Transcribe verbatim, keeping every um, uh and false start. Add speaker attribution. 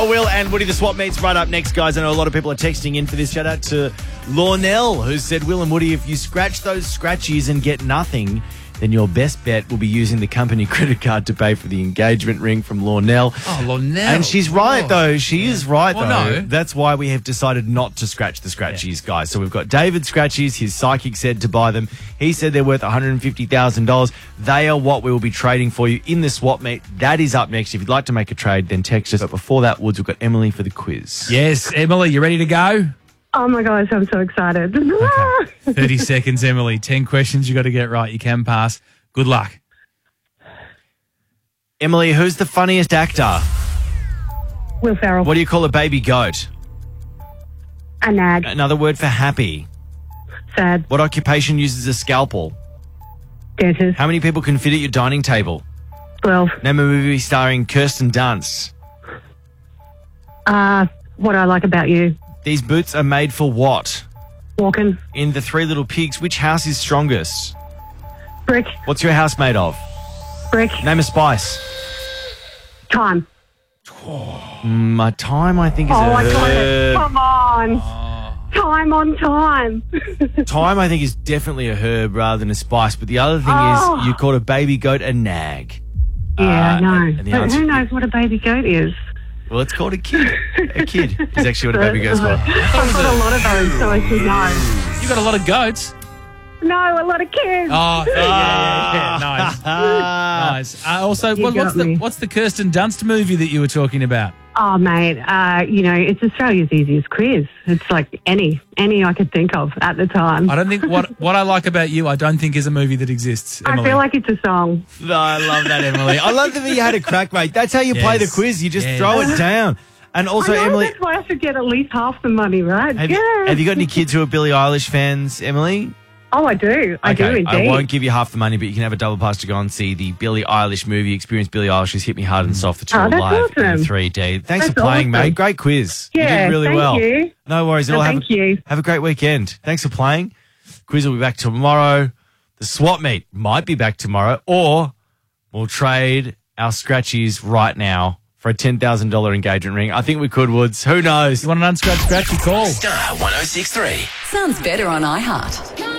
Speaker 1: more Will and Woody the Swap Meets right up next, guys. I know a lot of people are texting in for this. Shout out to Lornell, who said, Will and Woody, if you scratch those scratchies and get nothing, then your best bet will be using the company credit card to pay for the engagement ring from Lornell.
Speaker 2: Oh, Lornell.
Speaker 1: And she's right,
Speaker 2: oh.
Speaker 1: though. She yeah. is right,
Speaker 2: well,
Speaker 1: though.
Speaker 2: No.
Speaker 1: That's why we have decided not to scratch the scratchies, yeah. guys. So we've got David Scratchies. His psychic said to buy them. He said they're worth one hundred fifty thousand dollars. They are what we will be trading for you in the swap meet. That is up next. If you'd like to make a trade, then text us. But before that, Woods, we've got Emily for the quiz.
Speaker 2: Yes, Emily, you ready to go?
Speaker 3: Oh, my gosh, I'm so excited.
Speaker 2: Okay. thirty seconds, Emily. ten questions you got to get right. You can pass. Good luck.
Speaker 1: Emily, who's the funniest actor?
Speaker 3: Will Ferrell.
Speaker 1: What do you call a baby goat?
Speaker 3: A nag.
Speaker 1: Another word for happy.
Speaker 3: Sad.
Speaker 1: What occupation uses a scalpel?
Speaker 3: Dentist.
Speaker 1: How many people can fit at your dining table?
Speaker 3: Twelve.
Speaker 1: Name a movie starring Kirsten Dunst.
Speaker 3: Uh, What I Like About You.
Speaker 1: These boots are made for what?
Speaker 3: Walking.
Speaker 1: In The Three Little Pigs, which house is strongest?
Speaker 3: Brick.
Speaker 1: What's your house made of?
Speaker 3: Brick.
Speaker 1: Name a spice.
Speaker 3: Time.
Speaker 1: My time, I think, is
Speaker 3: Oh,
Speaker 1: a
Speaker 3: I got it.
Speaker 1: herb.
Speaker 3: Come on. Time on time.
Speaker 1: Time, I think, is definitely a herb rather than a spice. But the other thing
Speaker 3: Oh.
Speaker 1: is you called a baby goat a nag.
Speaker 3: Yeah, I
Speaker 1: Uh,
Speaker 3: know.
Speaker 1: and- and the
Speaker 3: But
Speaker 1: answer-
Speaker 3: who knows what a baby goat is?
Speaker 1: Well, it's called a kid. A kid is actually what a baby goat's called.
Speaker 3: I've got a lot of those, so I should know.
Speaker 2: You got a lot of goats.
Speaker 3: No, a lot of kids.
Speaker 2: Oh, yeah, yeah, yeah. Nice. Nice. Uh, also,
Speaker 3: You
Speaker 2: what, what's
Speaker 3: got
Speaker 2: the
Speaker 3: me.
Speaker 2: what's the Kirsten Dunst movie that you were talking about?
Speaker 3: Oh, mate, uh, you know, it's Australia's easiest quiz. It's like any, any I could think of at the time.
Speaker 2: I don't think what what I like about you. I don't think is a movie that exists.
Speaker 3: I
Speaker 2: Emily.
Speaker 3: feel like it's a song.
Speaker 1: No, I love that, Emily. I love that you had a crack, mate. That's how you play the
Speaker 2: Yes.
Speaker 1: quiz. You just
Speaker 2: Yes.
Speaker 1: throw it down. And also,
Speaker 3: I know,
Speaker 1: Emily,
Speaker 3: that's why I should get at least half the money, right?
Speaker 1: have,
Speaker 3: yeah.
Speaker 1: you, have you got any kids who are Billie Eilish fans, Emily?
Speaker 3: Oh, I do. I do
Speaker 1: Okay,
Speaker 3: indeed.
Speaker 1: I won't give you half the money, but you can have a double pass to go and see the Billie Eilish movie. Experience Billie Eilish's Hit Me Hard and Soft, the tour
Speaker 3: Oh, that's
Speaker 1: live in
Speaker 3: awesome.
Speaker 1: three D. Thanks
Speaker 3: That's
Speaker 1: for playing,
Speaker 3: awesome.
Speaker 1: mate. Great quiz.
Speaker 3: Yeah,
Speaker 1: you did really
Speaker 3: thank
Speaker 1: well.
Speaker 3: you.
Speaker 1: No worries.
Speaker 3: No,
Speaker 1: It'll
Speaker 3: thank
Speaker 1: have,
Speaker 3: you.
Speaker 1: Have a great weekend. Thanks for playing. Quiz will be back tomorrow. The swap meet might be back tomorrow, or we'll trade our scratchies right now for a ten thousand dollars engagement ring. I think we could, Woods. Who knows?
Speaker 2: You want an unscratched scratchy call?
Speaker 4: Star one oh six three.
Speaker 5: Sounds better on iHeart.